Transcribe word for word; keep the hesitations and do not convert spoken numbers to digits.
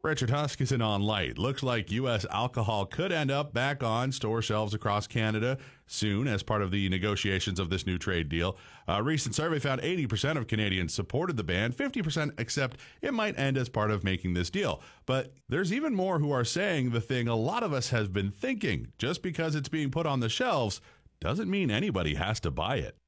Richard Huskisson on Light. Looks like U S alcohol could end up back on store shelves across Canada soon as part of the negotiations of this new trade deal. A recent survey found eighty percent of Canadians supported the ban, fifty percent accept it might end as part of making this deal. But there's even more who are saying the thing a lot of us have been thinking. Just because it's being put on the shelves doesn't mean anybody has to buy it.